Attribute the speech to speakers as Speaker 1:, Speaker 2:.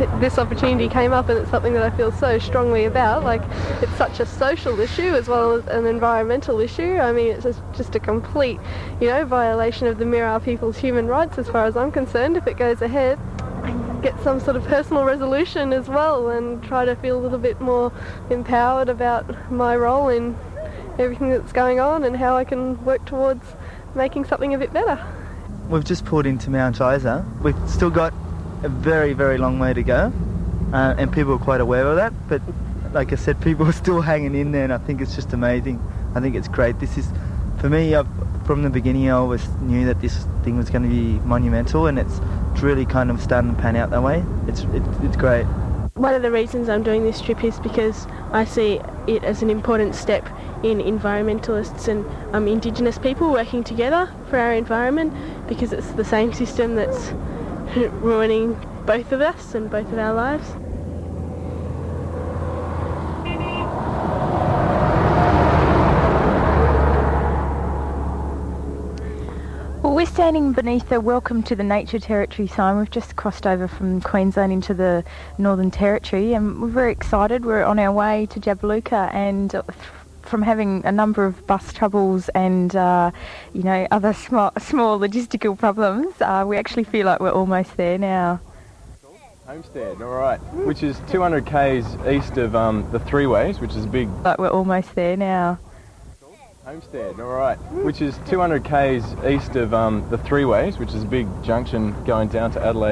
Speaker 1: this opportunity came up, and it's something that I feel so strongly about. Like, it's such a social issue as well as an environmental issue. I mean, it's just a complete, violation of the Mirarr people's human rights as far as I'm concerned. If it goes ahead, get some sort of personal resolution as well and try to feel a little bit more empowered about my role in everything that's going on and how I can work towards making something a bit better.
Speaker 2: We've just pulled into Mount Isa. We've still got a very, very long way to go, and people are quite aware of that, but like I said, people are still hanging in there, and I think it's just amazing. I think it's great. This is, for me, from the beginning I always knew that this thing was going to be monumental, and it's really kind of starting to pan out that way. It's great.
Speaker 3: One of the reasons I'm doing this trip is because I see it as an important step in environmentalists and Indigenous people working together for our environment, because it's the same system that's ruining both of us and both of our lives.
Speaker 4: Well, we're standing beneath a Welcome to the Nature Territory sign. We've just crossed over from Queensland into the Northern Territory, and we're very excited. We're on our way to Jabiluka, and from having a number of bus troubles and other small logistical problems, we actually feel like we're almost there now.
Speaker 5: Homestead, all right, which is 200 k's east of the Three Ways, which is a big...
Speaker 4: Like we're almost there now.
Speaker 5: Homestead, all right, which is 200 k's east of the Three Ways, which is a big junction going down to Adelaide.